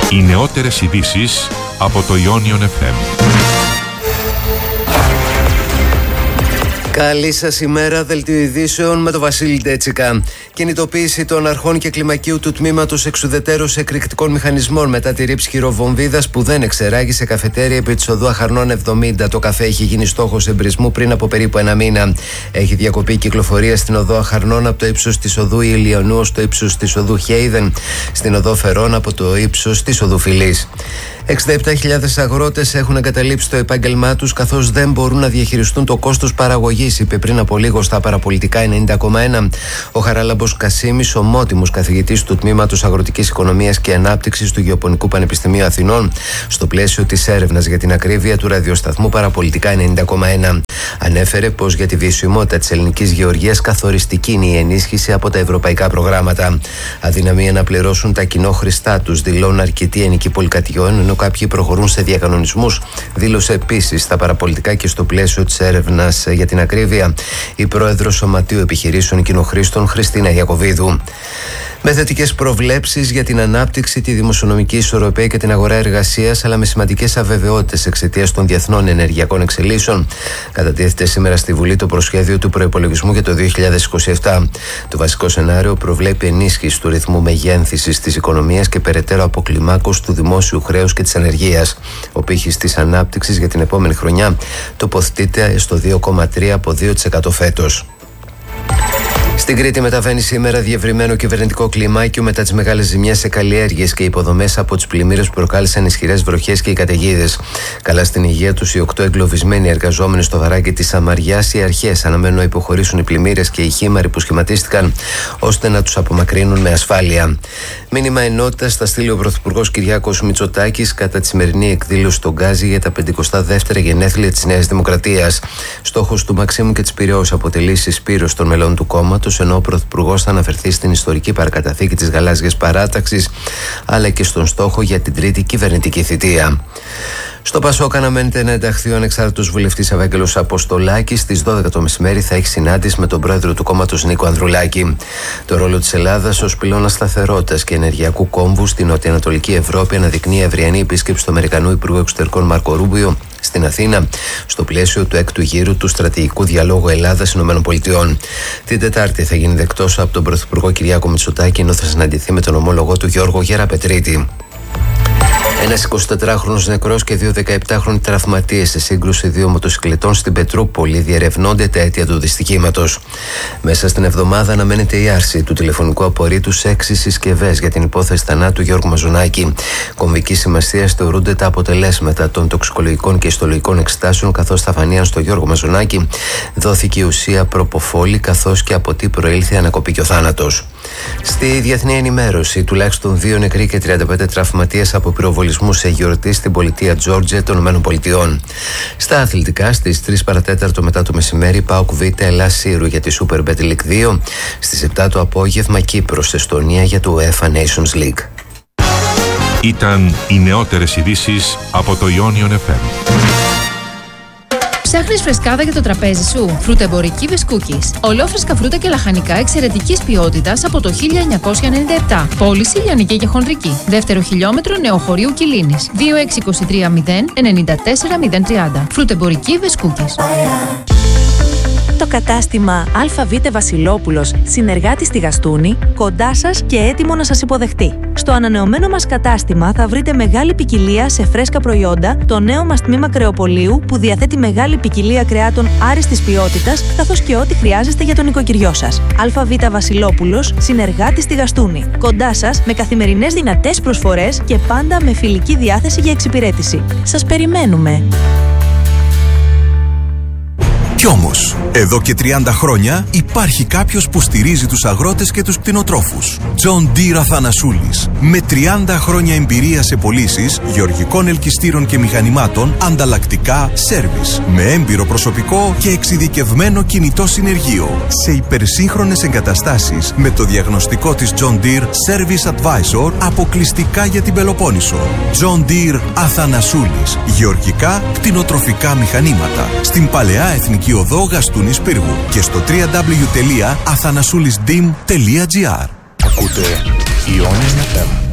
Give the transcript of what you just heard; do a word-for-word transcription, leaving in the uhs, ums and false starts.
Οι νεότερες ειδήσεις από το Ionion εφ εμ. Καλή σας ημέρα, δελτίο ειδήσεων με τον Βασίλη Ντέτσικα. Κινητοποίηση των αρχών και κλιμακίου του τμήματος εξουδετέρωση εκρηκτικών μηχανισμών μετά τη ρήψη χειροβομβίδας που δεν εξεράγει σε καφετέρια επί της οδού Αχαρνών εβδομήντα. Το καφέ έχει γίνει στόχος εμπρισμού πριν από περίπου ένα μήνα. Έχει διακοπεί η κυκλοφορία στην οδό Αχαρνών από το ύψος της οδού Ηλιονού στο ύψος της οδού Χέιδεν, στην οδό Φερών από το ύψος της οδού Φιλής. εξήντα επτά χιλιάδες αγρότες έχουν εγκαταλείψει το επάγγελμά τους καθώς δεν μπορούν να διαχειριστούν το κόστος παραγωγής, είπε πριν από λίγο στα παραπολιτικά ενενήντα κόμμα ένα. Ο Χαράλαμπος Κασίμης, ομότιμος καθηγητής του Τμήματος Αγροτικής Οικονομίας και Ανάπτυξης του Γεωπονικού Πανεπιστημίου Αθηνών, στο πλαίσιο της έρευνας για την ακρίβεια του ραδιοσταθμού παραπολιτικά ενενήντα κόμμα ένα. Ανέφερε πως για τη βιωσιμότητα της ελληνικής γεωργίας καθοριστική είναι η ενίσχυση από τα ευρωπαϊκά προγράμματα. Αδυναμία να πληρώσουν τα κοινόχρηστά τους, δηλώνουν αρκετοί ενοικοί πολυκατοικιών, ενώ κάποιοι προχωρούν σε διακανονισμούς, δήλωσε επίσης στα παραπολιτικά και στο πλαίσιο της έρευνας για την ακρίβεια η πρόεδρος Σωματείου Επιχειρήσεων Κοινοχρήστων Χριστίνα Ιακωβίδου. Με θετικές προβλέψεις για την ανάπτυξη, τη δημοσιονομική ισορροπία και την αγορά εργασίας, αλλά με σημαντικές αβεβαιότητες εξαιτίας των διεθνών ενεργειακών εξελίξεων, κατατίθεται σήμερα στη Βουλή το προσχέδιο του προϋπολογισμού για το δύο χιλιάδες είκοσι επτά. Το βασικό σενάριο προβλέπει ενίσχυση του ρυθμού μεγένθησης της οικονομίας και περαιτέρω αποκλιμάκωση του δημόσιου χρέους και της ανεργίας. Ο πύχης της ανάπτυξης για την επόμενη χρονιά τοποθετείται στο δύο κόμμα τρία από δύο τοις εκατό φέτος. Στην Κρήτη μεταβαίνει σήμερα διευρυμένο κυβερνητικό κλιμάκιο μετά τις μεγάλες ζημιές σε καλλιέργειες και υποδομές από τις πλημμύρες που προκάλεσαν ισχυρές βροχές και οι καταιγίδες. Καλά στην υγεία τους οι οκτώ εγκλωβισμένοι εργαζόμενοι στο βαράκι της Σαμαριάς. Οι αρχές αναμένουν να υποχωρήσουν οι πλημμύρες και οι χήμαροι που σχηματίστηκαν ώστε να τους απομακρύνουν με ασφάλεια. Μήνυμα ενότητας θα στείλει ο Πρωθυπουργός Κυριάκος Μητσοτάκης κατά τη σημερινή εκδήλωση στον Γκάζι για τα πενηκοστά δεύτερα γενέθλια της Νέας Δημοκρατίας. Στόχος του Μαξίμου και της Πειραιώς αποτελεί συσπήρωση των μελών του κόμματος, ενώ ο Πρωθυπουργός θα αναφερθεί στην ιστορική παρακαταθήκη της Γαλάζιας Παράταξης αλλά και στον στόχο για την τρίτη κυβερνητική θητεία. Στο Πασόκ αναμένεται να ενταχθεί ο ανεξάρτητος βουλευτής Ευάγγελος Αποστολάκης. Στις δώδεκα το μεσημέρι θα έχει συνάντηση με τον πρόεδρο του κόμματος Νίκο Ανδρουλάκη. Το ρόλο της Ελλάδας ως πυλώνας σταθερότητας και ενεργειακού κόμβου στην νοτιοανατολική Ευρώπη αναδεικνύει η αυριανή επίσκεψη του Αμερικανού Υπουργού Εξωτερικών Μάρκο Ρούμπιο στην Αθήνα, στο πλαίσιο του έκτου γύρου του στρατηγικού διαλόγου Ελλάδα-ΗΠΑ. Την Τετάρτη θα γίνει δεκτός από τον Πρωθυπουργό Κυριάκο Μητσοτάκη, ενώ θα συναντηθεί με τον ομόλογό του Γιώργο Γεραπετρίτη. Ένας εικοσιτετράχρονος νεκρός και δύο δεκαεπτάχρονοι τραυματίες σε σύγκρουση δύο μοτοσυκλετών στην Πετρούπολη. Διερευνώνται τα αίτια του δυστυχήματος. Μέσα στην εβδομάδα αναμένεται η άρση του τηλεφωνικού απορρίτου σε έξι συσκευές για την υπόθεση θανάτου Γιώργου Μαζονάκη. Κομβική σημασία θεωρούνται τα αποτελέσματα των τοξικολογικών και ιστολογικών εξετάσεων, καθώς θα φανείαν στο Γιώργο Μαζονάκη δόθηκε η ουσία προποφόλη, καθώς και από τι προήλθε ανακοπή και ο θάνατος. Στη διεθνή ενημέρωση, τουλάχιστον δύο νεκροί και τριάντα πέντε τραυματίες από πυροβολισμού σε γιορτή στην πολιτεία Τζόρτζια των ΗΠΑ. Στα αθλητικά, στις τρεις παρατέταρτο μετά το μεσημέρι, ΠΑΟΚ Β Ελλάς Σύρου για τη Super Bet League δύο. Στις επτά το απόγευμα, Κύπρος Εστονία για το UEFA Nations League. Ήταν οι νεότερες ειδήσεις από το Ionion εφ εμ. Ψάχνεις φρεσκάδα για το τραπέζι σου? Φρουτεμπορική Βεσκούκης. Ολόφρεσκα φρούτα και λαχανικά εξαιρετικής ποιότητας από το χίλια εννιακόσια ενενήντα επτά. Πώληση λιανική και χονδρική. Δεύτερο χιλιόμετρο Νεοχωρίου Κιλίνης. δύο έξι δύο τρία μηδέν εννιά τέσσερα μηδέν τρία μηδέν. Φρουτεμπορική Βεσκούκης. Το κατάστημα ΑΒ Βασιλόπουλος, συνεργάτη στη Γαστούνη, κοντά σας και έτοιμο να σας υποδεχτεί. Στο ανανεωμένο μας κατάστημα θα βρείτε μεγάλη ποικιλία σε φρέσκα προϊόντα, το νέο μας τμήμα κρεοπολίου που διαθέτει μεγάλη ποικιλία κρεάτων άριστης ποιότητας, καθώς και ό,τι χρειάζεστε για τον οικοκυριό σας. ΑΒ Βασιλόπουλος, συνεργάτη στη Γαστούνη, κοντά σας με καθημερινές δυνατές προσφορές και πάντα με φιλική διάθεση για εξυπηρέτηση. Σας περιμένουμε! Κι όμως, εδώ και τριάντα χρόνια υπάρχει κάποιος που στηρίζει τους αγρότες και τους κτηνοτρόφους. John Deere Αθανασούλης. Με τριάντα χρόνια εμπειρία σε πωλήσεις γεωργικών ελκυστήρων και μηχανημάτων, ανταλλακτικά, σέρβις. Με έμπειρο προσωπικό και εξειδικευμένο κινητό συνεργείο. Σε υπερσύγχρονες εγκαταστάσεις με το διαγνωστικό της John Deere Service Advisor αποκλειστικά για την Πελοπόννησο. John Deere Αθανασούλης. Γεωργικά, κτηνοτροφικά μηχανήματα. Στην Παλαιά Εθνική Οδό Γαστούνης Πύργου και στο double-u double-u double-u τελεία αθανασούλης ντι ι εμ τελεία τζι άρ. Ακούτε Ionion εφ εμ.